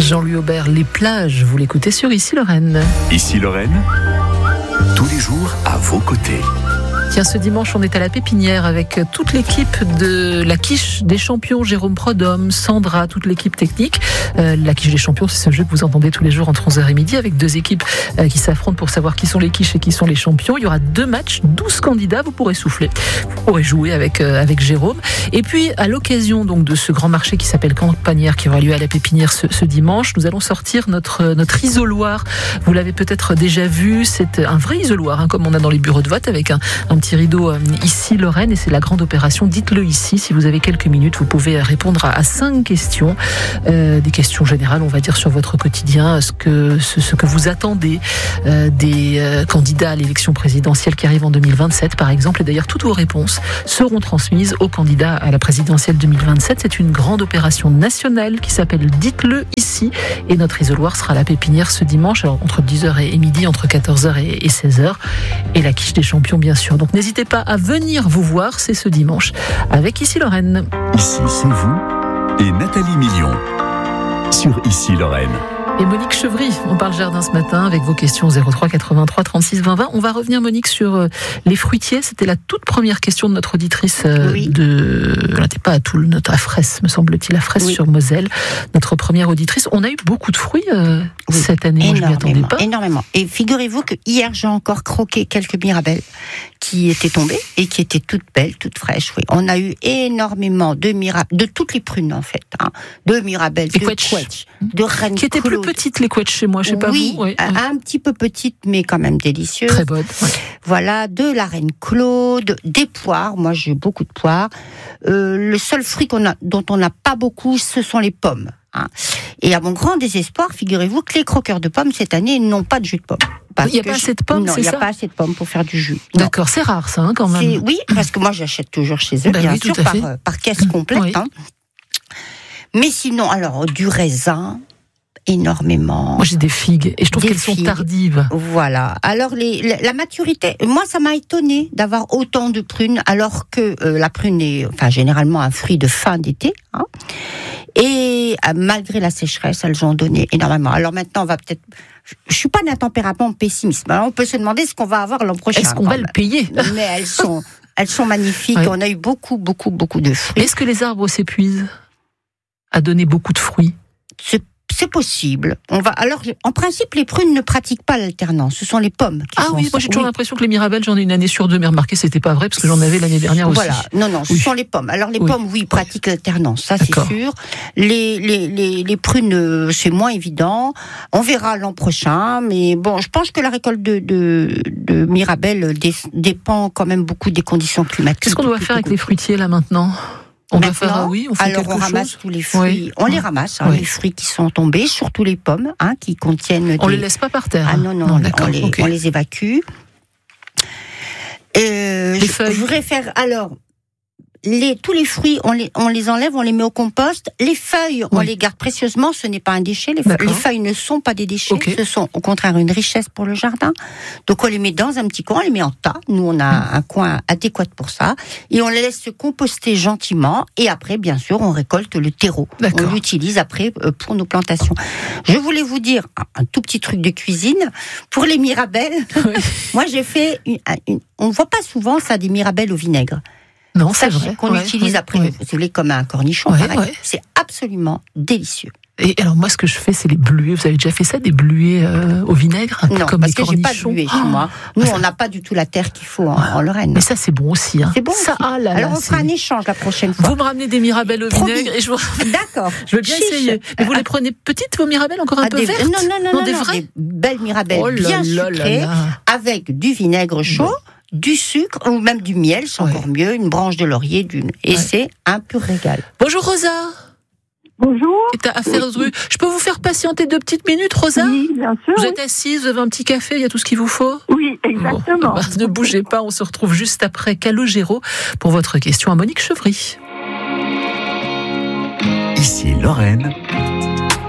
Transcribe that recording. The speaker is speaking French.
Jean-Louis Aubert, les plages, vous l'écoutez sur Ici Lorraine. Ici Lorraine, tous les jours à vos côtés. Tiens, ce dimanche, on est à la Pépinière avec toute l'équipe de la Quiche des Champions, Jérôme Prodhomme, Sandra, toute l'équipe technique. La Quiche des Champions, c'est ce jeu que vous entendez tous les jours entre 11h et midi avec deux équipes qui s'affrontent pour savoir qui sont les quiches et qui sont les champions. Il y aura 2 matchs, 12 candidats, vous pourrez souffler, vous pourrez jouer avec Jérôme. Et puis, à l'occasion donc de ce grand marché qui s'appelle Campanière, qui aura lieu à la Pépinière ce dimanche, nous allons sortir notre isoloir. Vous l'avez peut-être déjà vu, c'est un vrai isoloir, comme on a dans les bureaux de vote, avec un petit rideau Ici Lorraine, et c'est la grande opération Dites-le ici. Si vous avez quelques minutes, vous pouvez répondre à 5 questions, des questions générales, on va dire, sur votre quotidien, ce que vous attendez des candidats à l'élection présidentielle qui arrive en 2027 par exemple. Et d'ailleurs, toutes vos réponses seront transmises aux candidats à la présidentielle 2027. C'est une grande opération nationale qui s'appelle Dites-le ici, et notre isoloir sera à la Pépinière ce dimanche, alors entre 10h et midi, entre 14h et 16h, et la Quiche des Champions bien sûr. Donc n'hésitez pas à venir vous voir, c'est ce dimanche avec Ici Lorraine. Ici, c'est vous et Nathalie Million sur Ici Lorraine. Et Monique Chevry, on parle jardin ce matin avec vos questions 03 83 36 20 20. On va revenir, Monique, sur les fruitiers. C'était la toute première question de notre auditrice elle n'était pas à Toul, à Fraisse, me semble-t-il, à Fraisse sur Moselle. Notre première auditrice. On a eu beaucoup de fruits cette année. Moi, je ne m'y attendais pas. Énormément. Et figurez-vous que hier, j'ai encore croqué quelques mirabelles qui étaient tombées et qui étaient toutes belles, toutes fraîches. Oui. On a eu énormément de mirabelles, de toutes les prunes en fait, de mirabelles, de quetch, de reine qui étaient plus petites les quetch chez moi, je sais pas vous. Oui, un petit peu petites mais quand même délicieuses. Très bonnes. Ouais. Voilà, de la reine Claude, des poires. Moi, j'ai eu beaucoup de poires. Le seul fruit dont on n'a pas beaucoup, ce sont les pommes. Et à mon grand désespoir, figurez-vous que les croqueurs de pommes cette année n'ont pas de jus de pomme. Il n'y a pas assez de pommes, c'est ça ? Non, il n'y a pas assez de pommes pour faire du jus. D'accord, c'est rare ça, quand même. Oui, parce que moi j'achète toujours chez eux, bien sûr, par caisse complète. Oui. Mais sinon, alors, du raisin, énormément. Moi j'ai des figues, et je trouve qu'elles sont tardives. Voilà. Alors, la maturité, moi ça m'a étonnée d'avoir autant de prunes, alors que la prune est généralement un fruit de fin d'été. Et malgré la sécheresse, elles ont donné énormément. Alors maintenant, on va peut-être... Je suis pas d'un tempérament pessimiste. Alors on peut se demander ce qu'on va avoir l'an prochain. Est-ce qu'on va le payer ? Mais elles sont magnifiques. Oui. On a eu beaucoup de fruits. Est-ce que les arbres s'épuisent à donner beaucoup de fruits ? C'est possible. Alors, en principe, les prunes ne pratiquent pas l'alternance. Ce sont les pommes qui font moi j'ai toujours l'impression que les mirabelles, j'en ai une année sur 2, mais remarquez, c'était pas vrai parce que j'en avais l'année dernière aussi. Voilà. Non, ce sont les pommes. Alors les pommes, pratiquent l'alternance, ça c'est sûr. Les prunes, c'est moins évident. On verra l'an prochain, mais bon, je pense que la récolte de mirabelles dépend quand même beaucoup des conditions climatiques. Qu'est-ce qu'on doit faire avec les fruitiers là maintenant ? On ramasse tous les fruits. On les ramasse, les fruits qui sont tombés, surtout les pommes, qui contiennent. On les laisse pas par terre. Non, on les évacue. Les feuilles. Je voudrais faire tous les fruits, on les enlève, on les met au compost. Les feuilles, on les garde précieusement. Ce n'est pas un déchet. Les feuilles ne sont pas des déchets. Ce sont au contraire une richesse pour le jardin. Donc on les met dans un petit coin, on les met en tas. Nous on a un coin adéquat pour ça, et on les laisse se composter gentiment. Et après, bien sûr, on récolte le terreau. On l'utilise après pour nos plantations. Je voulais vous dire un tout petit truc de cuisine pour les mirabelles. Moi, j'ai fait on ne voit pas souvent ça, des mirabelles au vinaigre. Non, c'est vrai. Qu'on utilise après, vous savez, comme un cornichon, pareil. C'est absolument délicieux. Et alors moi, ce que je fais, c'est les bluets. Vous avez déjà fait ça, des bluets au vinaigre, non, comme parce les cornichons. J'ai pas de bluets chez moi. Nous, on n'a pas du tout la terre qu'il faut en Lorraine. Mais ça, c'est bon aussi. C'est bon. Ça, aussi. Alors, on fera un échange la prochaine fois. Vous me ramenez des mirabelles au vinaigre et je vous. D'accord. Je veux bien essayer. Mais vous les prenez petites, vos mirabelles, encore un peu vertes ? Non, des vraies. Des belles mirabelles bien sucrées, avec du vinaigre chaud. Du sucre ou même du miel, c'est encore mieux, une branche de laurier, et c'est un pur régal. Bonjour Rosa. Bonjour. Je peux vous faire patienter 2 petites minutes, Rosa ? Oui, bien sûr. Vous êtes assise, vous avez un petit café, il y a tout ce qu'il vous faut ? Oui, exactement. Ne bougez pas, on se retrouve juste après Calogero pour votre question à Monique Chevry. Ici Lorraine.